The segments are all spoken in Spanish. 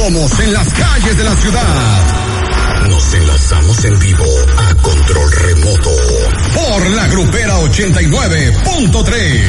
somos en las calles de la ciudad. Nos enlazamos en vivo a control remoto por la Grupera 89.3.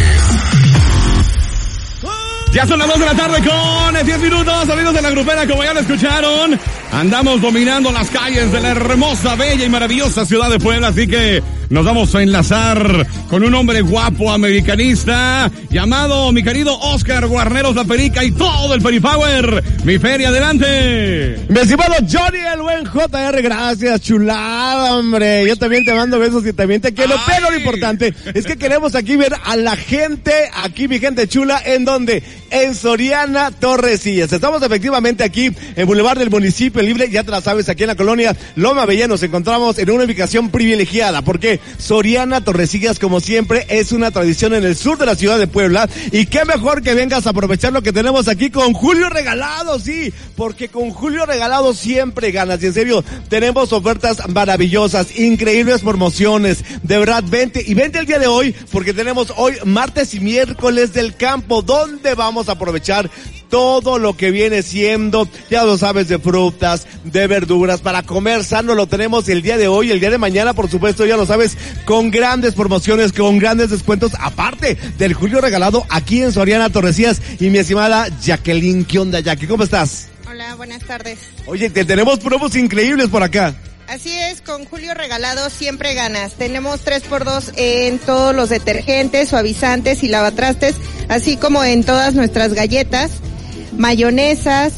Ya son las 2 de la tarde con 10 minutos, amigos de la Grupera, como ya lo escucharon. Andamos dominando las calles de la hermosa, bella y maravillosa ciudad de Puebla, así que nos vamos a enlazar con un hombre guapo americanista llamado mi querido Oscar Guarneros La Perica y todo el Peripower. Mi Feri, adelante. Mi estimado Johnny, el buen JR, gracias, chulada, hombre. Yo también te mando besos y también te quiero, pero lo importante es que queremos aquí ver a la gente, aquí mi gente chula, ¿en dónde? En Soriana Torrecillas. Estamos efectivamente aquí en Boulevard del Municipio Libre, ya te la sabes, aquí en la colonia Loma Bella nos encontramos en una ubicación privilegiada, porque Soriana Torrecillas, como siempre, es una tradición en el sur de la ciudad de Puebla, y qué mejor que vengas a aprovechar lo que tenemos aquí con Julio Regalado, sí, porque con Julio Regalado siempre ganas, y en serio, tenemos ofertas maravillosas, increíbles promociones, de verdad, vente el día de hoy, porque tenemos hoy martes y miércoles del campo, donde vamos a aprovechar todo lo que viene siendo, ya lo sabes, de frutas, de verduras, para comer sano, lo tenemos el día de hoy, el día de mañana, por supuesto, ya lo sabes, con grandes promociones, con grandes descuentos, aparte del Julio Regalado, aquí en Soriana Torrecillas. Y mi estimada Jacqueline, ¿qué onda, Jackie? ¿Cómo estás? Hola, buenas tardes. Oye, tenemos promos increíbles por acá. Así es, con Julio Regalado siempre ganas. Tenemos 3x2 en todos los detergentes, suavizantes y lavatrastes, así como en todas nuestras galletas, mayonesas,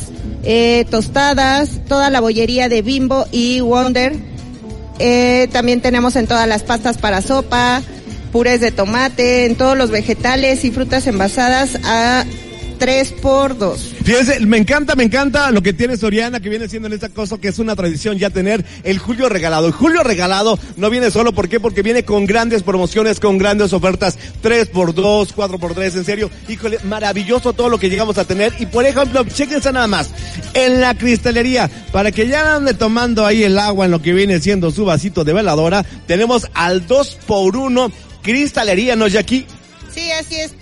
tostadas, toda la bollería de Bimbo y Wonder. También tenemos en todas las pastas para sopa, purés de tomate, en todos los vegetales y frutas envasadas a 3x2. Fíjense, me encanta lo que tiene Soriana, que viene siendo en esta cosa que es una tradición ya tener el Julio Regalado. El Julio Regalado no viene solo, ¿por qué? Porque viene con grandes promociones, con grandes ofertas, 3x2, 4x3, en serio, híjole, maravilloso todo lo que llegamos a tener. Y por ejemplo, chéquense nada más, en la cristalería, para que ya ande tomando ahí el agua en lo que viene siendo su vasito de veladora, tenemos al 2x1 cristalería, ¿no, Jackie? Sí, así es,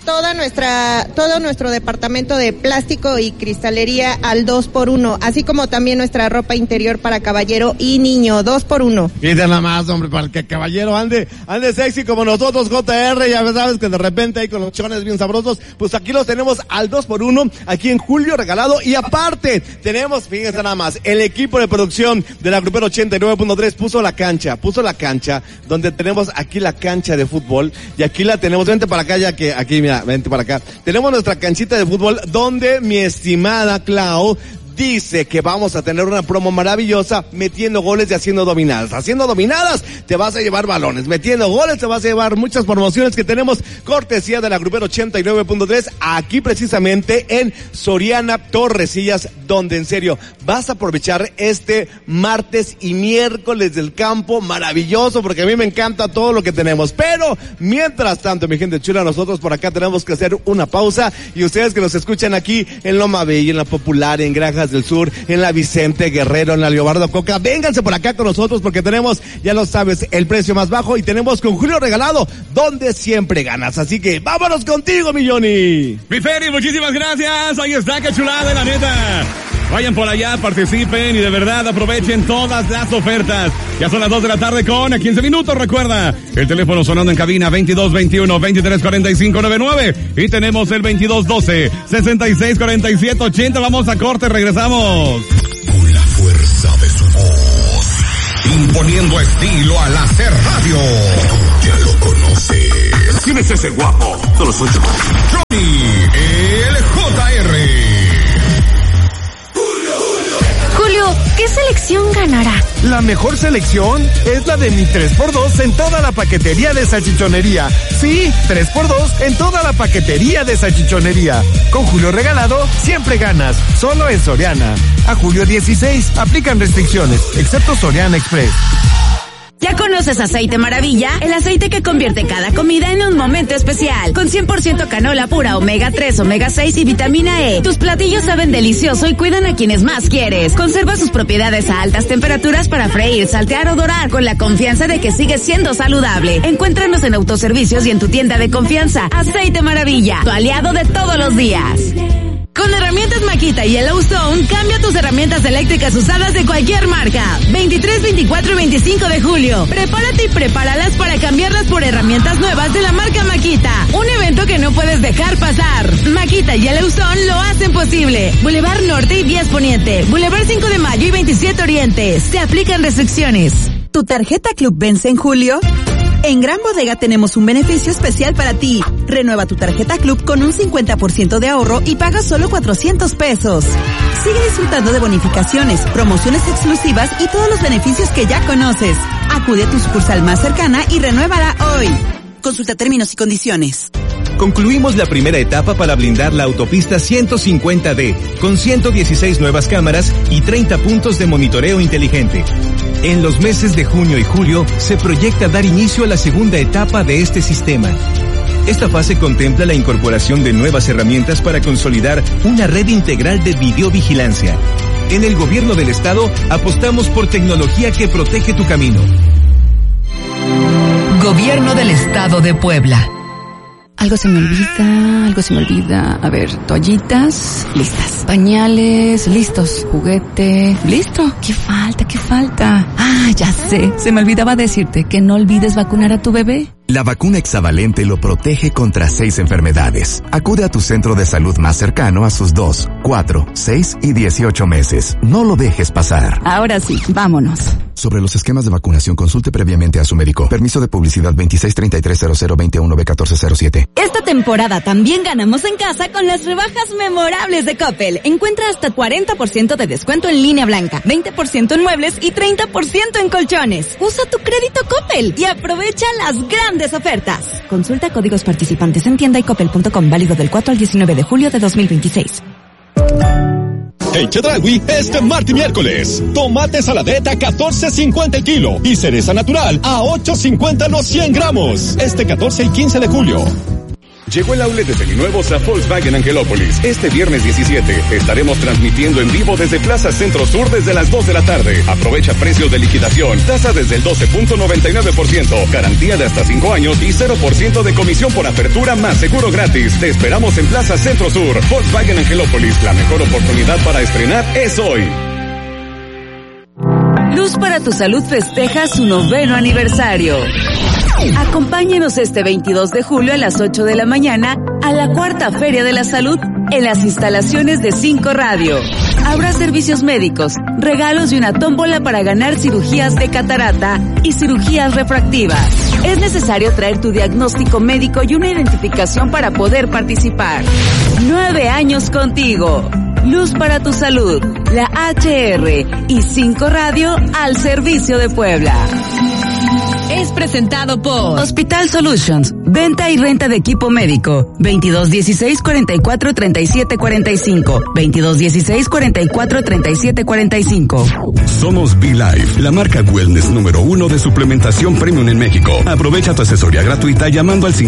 todo nuestro departamento de plástico y cristalería al 2x1, así como también nuestra ropa interior para caballero y niño, 2x1. Y de nada más, hombre, para que el caballero ande sexy como nosotros, JR, ya sabes que de repente ahí con los chones bien sabrosos, pues aquí los tenemos al 2x1, aquí en Julio Regalado, y aparte, tenemos, fíjense nada más, el equipo de producción de la Grupera 89.3 puso la cancha, donde tenemos aquí la cancha de fútbol, y aquí la tenemos, vente para acá, ya que aquí, mira, vente para acá. Tenemos nuestra canchita de fútbol donde mi estimada Clau dice que vamos a tener una promo maravillosa metiendo goles y haciendo dominadas. Haciendo dominadas te vas a llevar balones, metiendo goles te vas a llevar muchas promociones que tenemos cortesía de la Grupera 89.3 aquí precisamente en Soriana Torrecillas, donde en serio vas a aprovechar este martes y miércoles del campo maravilloso, porque a mí me encanta todo lo que tenemos. Pero mientras tanto, mi gente chula, nosotros por acá tenemos que hacer una pausa, y ustedes que nos escuchan aquí en Loma Bella, en La Popular, en Granjas del Sur, en la Vicente Guerrero, en la Leobardo Coca, vénganse por acá con nosotros, porque tenemos, ya lo sabes, el precio más bajo, y tenemos con Julio Regalado, donde siempre ganas. Así que vámonos contigo, mi Johnny. Mi Feri, muchísimas gracias. Ahí está, qué chulada, la neta. Vayan por allá, participen y de verdad aprovechen todas las ofertas. Ya son las 2 de la tarde con 15 minutos. Recuerda, el teléfono sonando en cabina 2221-234599 y tenemos el 2212-664780. Vamos a corte, regresamos. Con la fuerza de su voz, imponiendo estilo al hacer radio. Ya lo conoces. ¿Quién es ese guapo? Solo soy yo. Johnny, el JR. Julio, ¿qué selección ganará? La mejor selección es la de mi 3x2 en toda la paquetería de salchichonería. Sí, 3x2 en toda la paquetería de salchichonería. Con Julio Regalado, siempre ganas. Solo en Soriana. A julio 16, aplican restricciones, excepto Soriana Express. ¿Ya conoces Aceite Maravilla? El aceite que convierte cada comida en un momento especial. Con 100% canola pura, omega 3, omega 6 y vitamina E. Tus platillos saben delicioso y cuidan a quienes más quieres. Conserva sus propiedades a altas temperaturas para freír, saltear o dorar, con la confianza de que sigues siendo saludable. Encuéntranos en autoservicios y en tu tienda de confianza. Aceite Maravilla, tu aliado de todos los días. Con herramientas Makita y Yellowstone, cambia tus herramientas eléctricas usadas de cualquier marca. 23, 24 y 25 de julio. Prepárate y prepáralas para cambiarlas por herramientas nuevas de la marca Makita. Un evento que no puedes dejar pasar. Makita y Yellowstone lo hacen posible. Boulevard Norte y 10 Poniente. Boulevard 5 de Mayo y 27 Oriente. Se aplican restricciones. ¿Tu tarjeta Club vence en julio? En Gran Bodega tenemos un beneficio especial para ti. Renueva tu tarjeta Club con un 50% de ahorro y paga solo 400 pesos. Sigue disfrutando de bonificaciones, promociones exclusivas y todos los beneficios que ya conoces. Acude a tu sucursal más cercana y renuévala hoy. Consulta términos y condiciones. Concluimos la primera etapa para blindar la autopista 150D, con 116 nuevas cámaras y 30 puntos de monitoreo inteligente. En los meses de junio y julio se proyecta dar inicio a la segunda etapa de este sistema. Esta fase contempla la incorporación de nuevas herramientas para consolidar una red integral de videovigilancia. En el gobierno del estado apostamos por tecnología que protege tu camino. Gobierno del Estado de Puebla. Algo se me olvida. A ver, toallitas, listas. Pañales, listos. Juguete, listo. ¿Qué falta? Ah, ya sé. Se me olvidaba decirte que no olvides vacunar a tu bebé. La vacuna hexavalente lo protege contra 6 enfermedades. Acude a tu centro de salud más cercano a sus 2, 4, 6 y 18 meses. No lo dejes pasar. Ahora sí, vámonos. Sobre los esquemas de vacunación, consulte previamente a su médico. Permiso de publicidad 26330021B1407. Esta temporada también ganamos en casa con las rebajas memorables de Coppel. Encuentra hasta 40% de descuento en línea blanca, 20% en muebles y 30% en colchones. Usa tu crédito Coppel y aprovecha las grandes ofertas. Consulta códigos participantes en tienda y coppel.com, válido del 4 al 19 de julio de 2026. En Chedraui, este martes y miércoles, tomate saladeta 14.50 el kilo y cereza natural a 8.50 los 100 gramos. Este 14 y 15 de julio. Llegó el outlet de seminuevos a Volkswagen Angelópolis. Este viernes 17 estaremos transmitiendo en vivo desde Plaza Centro Sur desde las 2 de la tarde. Aprovecha precios de liquidación, tasa desde el 12.99%, garantía de hasta 5 años y 0% de comisión por apertura más seguro gratis. Te esperamos en Plaza Centro Sur. Volkswagen Angelópolis, la mejor oportunidad para estrenar es hoy. Luz para tu Salud festeja su 9º aniversario. Acompáñenos este 22 de julio a las 8 de la mañana a la 4ª Feria de la Salud en las instalaciones de 5 Radio. Habrá servicios médicos, regalos y una tómbola para ganar cirugías de catarata y cirugías refractivas. Es necesario traer tu diagnóstico médico y una identificación para poder participar. 9 años contigo. Luz para tu Salud, la HR y 5 Radio al servicio de Puebla. Es presentado por Hospital Solutions, venta y renta de equipo médico, 2216-443745, 2216-443745. Somos B-Life, la marca wellness número 1 de suplementación premium en México. Aprovecha tu asesoría gratuita llamando al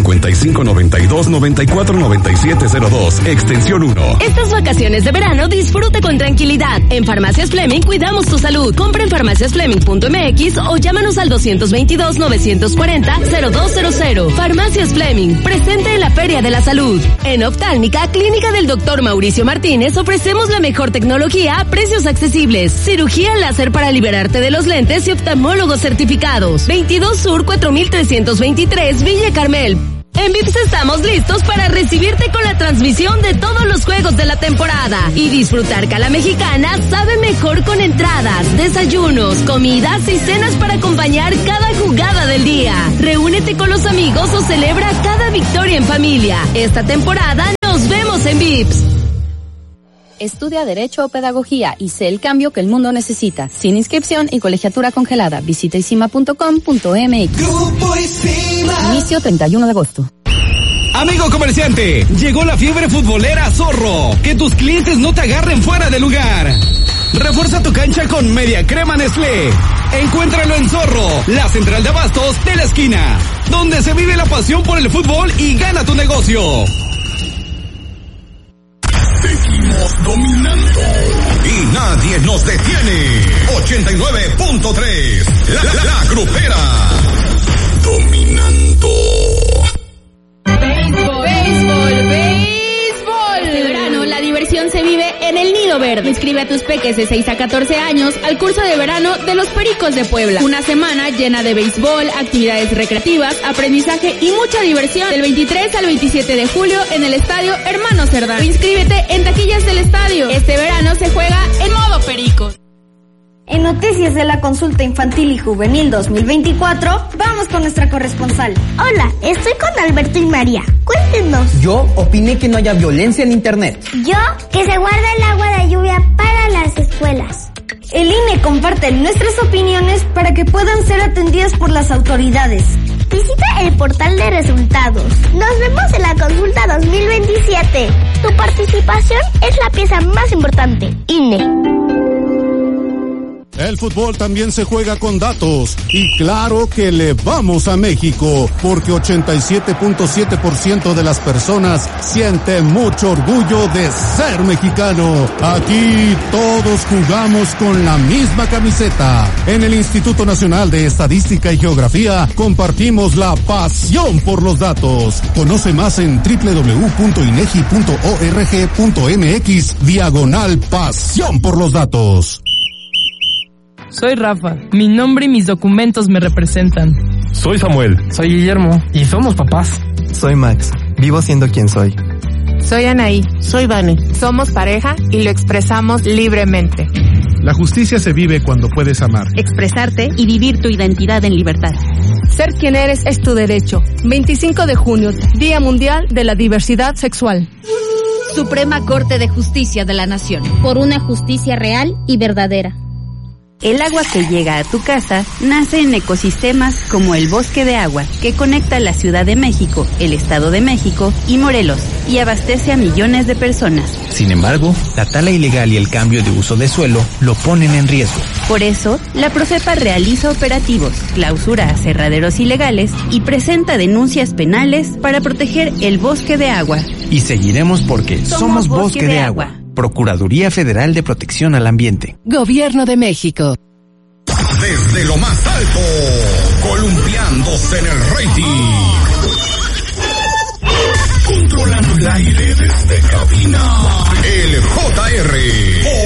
5592-949702, extensión 1. Estas vacaciones de verano disfruta con tranquilidad. En Farmacias Fleming cuidamos tu salud. Compra en farmaciasfleming.mx o llámanos al 222-940-0200. Farmacias Fleming, presente en la Feria de la Salud. En Oftálmica, Clínica del Dr. Mauricio Martínez, ofrecemos la mejor tecnología a precios accesibles. Cirugía láser para liberarte de los lentes y oftalmólogos certificados. 22 Sur 4323, Villa Carmel. En Vips estamos listos para recibirte con la transmisión de todos los juegos de la temporada. Y disfrutar que a la mexicana sabe mejor con entradas, desayunos, comidas y cenas para acompañar cada jugada del día. Reúnete con los amigos o celebra cada victoria en familia. Esta temporada nos vemos en Vips. Estudia Derecho o Pedagogía y sé el cambio que el mundo necesita. Sin inscripción y colegiatura congelada. Visita isima.com.mx. Grupo Isima. Inicio 31 de agosto. Amigo comerciante, llegó la fiebre futbolera Zorro. Que tus clientes no te agarren fuera de lugar. Refuerza tu cancha con media crema Nestlé. Encuéntralo en Zorro, la central de abastos de la esquina, donde se vive la pasión por el fútbol y gana tu negocio. Seguimos dominando y nadie nos detiene. 89.3 la grupera. Dominando. Béisbol. Este verano la diversión Hilo Verde. Inscribe a tus peques de 6 a 14 años al curso de verano de los Pericos de Puebla. Una semana llena de béisbol, actividades recreativas, aprendizaje y mucha diversión del 23 al 27 de julio en el Estadio Hermano Cerdán. Inscríbete en taquillas del estadio. Este verano se juega en modo Pericos. En Noticias de la Consulta Infantil y Juvenil 2024, vamos con nuestra corresponsal. Hola, estoy con Alberto y María. Cuéntenos. Yo opiné que no haya violencia en internet. Yo, que se guarda el agua de lluvia para las escuelas. El INE comparte nuestras opiniones para que puedan ser atendidas por las autoridades. Visita el portal de resultados. Nos vemos en la consulta 2027. Tu participación es la pieza más importante. INE. El fútbol también se juega con datos y claro que le vamos a México porque 87.7% de las personas siente mucho orgullo de ser mexicano. Aquí todos jugamos con la misma camiseta. En el Instituto Nacional de Estadística y Geografía compartimos la pasión por los datos. Conoce más en www.inegi.org.mx/pasión por los datos. Soy Rafa, mi nombre y mis documentos me representan. Soy Samuel. Soy Guillermo, y somos papás. Soy Max, vivo siendo quien soy. Soy Anaí. Soy Vane. Somos pareja y lo expresamos libremente. La justicia se vive cuando puedes amar, expresarte y vivir tu identidad en libertad. Ser quien eres es tu derecho. 25 de junio, Día Mundial de la Diversidad Sexual. Suprema Corte de Justicia de la Nación. Por una justicia real y verdadera. El agua que llega a tu casa nace en ecosistemas como el Bosque de Agua, que conecta la Ciudad de México, el Estado de México y Morelos, y abastece a millones de personas. Sin embargo, la tala ilegal y el cambio de uso de suelo lo ponen en riesgo. Por eso, la Profepa realiza operativos, clausura aserraderos ilegales y presenta denuncias penales para proteger el Bosque de Agua. Y seguiremos porque somos Bosque de Agua. Procuraduría Federal de Protección al Ambiente. Gobierno de México. Desde lo más alto, columpiándose en el rating. Controlando el aire desde cabina. El JR.